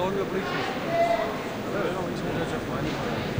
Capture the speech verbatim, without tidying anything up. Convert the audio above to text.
longer bleachers. I don't know which one is just mine.